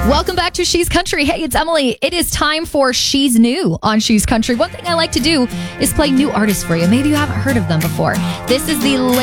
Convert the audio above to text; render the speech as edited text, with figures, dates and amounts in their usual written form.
Welcome back to She's Country. Hey, it's Emily. It is time for She's New on She's Country. One thing I like to do is play new artists for you. Maybe you haven't heard of them before. This is the